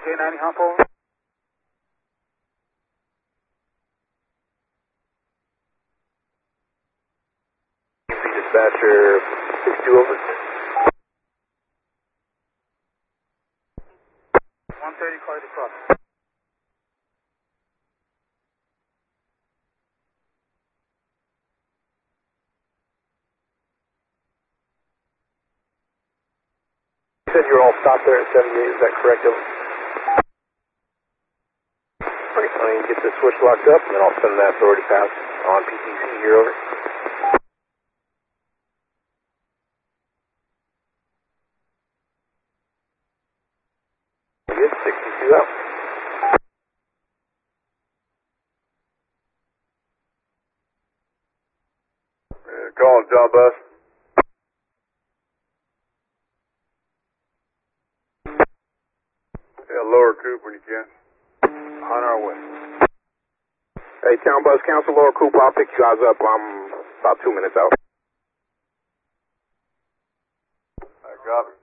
K90 hump over. Dispatcher 62 over. 130 cars across. You said you were all stopped there at 78, is that correct? Alright, let me get the switch locked up and then I'll send that authority pass on PTC here over. Good, 62 out. Calling John Bus. Yeah, lower Coop when you can. On our way. Hey, Town Bus Council, Lower Coop, I'll pick you guys up. I'm about 2 minutes out. I got it.